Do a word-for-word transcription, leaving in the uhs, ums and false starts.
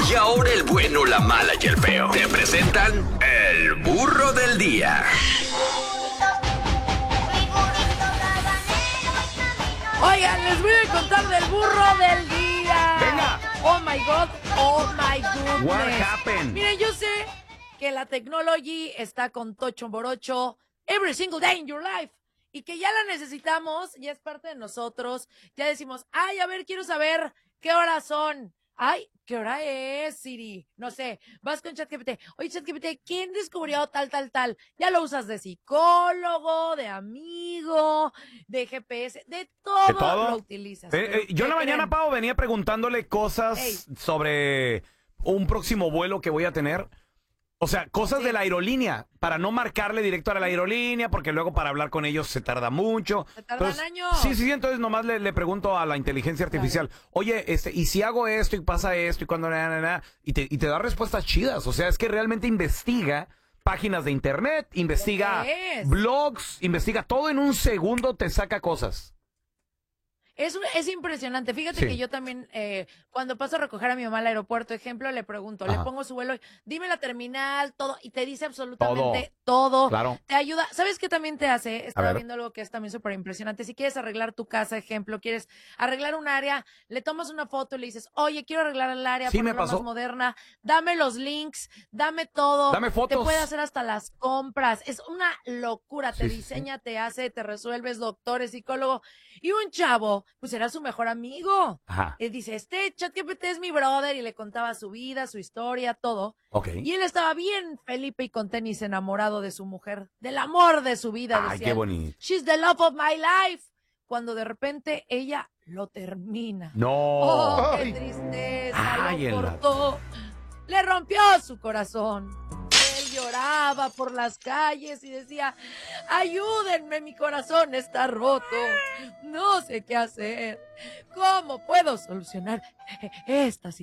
Y ahora el bueno, la mala y el feo. Te presentan el burro del día. Oigan, les voy a contar del burro del día. Venga. Oh my God, oh my goodness. What happened? Miren, yo sé que la technology está con Tocho Morocho every single day in your life. Y que ya la necesitamos, ya es parte de nosotros. Ya decimos, ay, a ver, quiero saber qué horas son. Ay, ¿qué hora es, Siri? No sé, vas con ChatGPT. Oye, ChatGPT, ¿quién descubrió tal, tal, tal? Ya lo usas de psicólogo, de amigo, de G P S, de todo, ¿De todo? lo utilizas. Eh, eh, yo en la mañana, Pau, venía preguntándole cosas Ey. sobre un próximo vuelo que voy a tener. O sea, cosas Sí. de la aerolínea, para no marcarle directo a la aerolínea, porque luego para hablar con ellos se tarda mucho. Se tardan Entonces, años. Sí, sí, entonces nomás le, le pregunto a la inteligencia artificial, oye, este, ¿y si hago esto y pasa esto y cuando... Na, na, na? Y, te, y te da respuestas chidas. O sea, es que realmente investiga páginas de internet, investiga ¿Qué es? blogs, investiga todo en un segundo, te saca cosas. Es, un- es impresionante. Fíjate Sí. que yo también, eh, cuando paso a recoger a mi mamá al aeropuerto, ejemplo, le pregunto, Ajá. le pongo su vuelo, dime la terminal, todo, y te dice absolutamente todo. Claro. Te ayuda. ¿Sabes qué también te hace? Estaba ver. viendo algo que es también súper impresionante. Si quieres arreglar tu casa, ejemplo, quieres arreglar un área, le tomas una foto y le dices, oye, quiero arreglar el área, Sí, me ponerla pasó. más moderna, dame los links, dame todo. Dame fotos. Te puede hacer hasta las compras. Es una locura. Te Sí, sí, sí. diseña, te hace, te resuelves, doctores, psicólogo. Y un chavo, pues era su mejor amigo. Ajá. Él dice, este ChatGPT es mi brother, y le contaba su vida, su historia, todo. Ok. Y él estaba bien Felipe y con tenis, enamorado de su mujer, del amor de su vida. Ay, decía qué él. bonito. She's the love of my life. Cuando de repente ella lo termina. No. Oh, qué tristeza, Ay, lo en la- cortó. Le rompió su corazón. Él lloraba por las calles y decía, ayúdenme, mi corazón está roto. No sé qué hacer. ¿Cómo puedo solucionar esta situación?